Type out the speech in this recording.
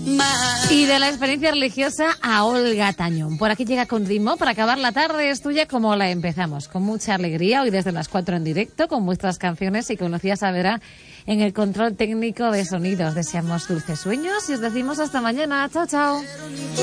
Y de la experiencia religiosa a Olga Tañón. Por aquí llega Con Ritmo para acabar la tarde. Es tuya como la empezamos, con mucha alegría. Hoy desde las 4 en directo, con vuestras canciones y con Lucía Savera en el control técnico de sonidos. Deseamos dulces sueños y os decimos hasta mañana. Chao, chao.